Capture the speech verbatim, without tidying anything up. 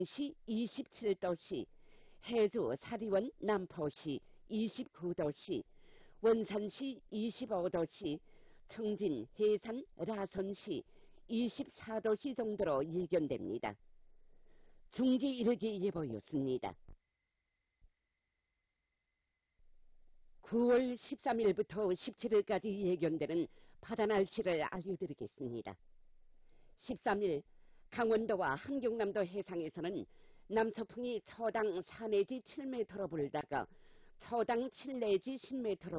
시 이십칠 도시, 해주 사리원 남포시 이십구 도시, 원산시 이십오 도시, 청진 해산 라선시 이십사 도시 정도로 예견됩니다. 중기 이르기 예보였습니다. 구월 십삼일부터 십칠일까지 예견되는 바다 날씨를 알려드리겠습니다. 십삼일 강원도와 한경남도 해상에서는 남서풍이 초당 사 내지 칠 미터로 불다가 초당 칠 내지 십 미터로